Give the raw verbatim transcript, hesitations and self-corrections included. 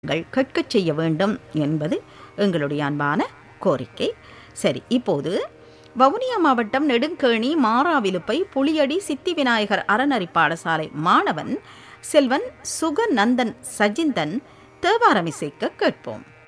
கேட்கச் செய்ய வேண்டும் என்பது எங்களுடைய அன்பான கோரிக்கை. சரி, இப்போது வவுனியா மாவட்டம் நெடுங்கேணி மாறாவிலுப்பை புளியடி சித்தி விநாயகர் அறநெறி பாடசாலை மாணவன் செல்வன் சுகநந்தன் சஜிந்தன் தேவாரம் இசைக்க கேட்போம்.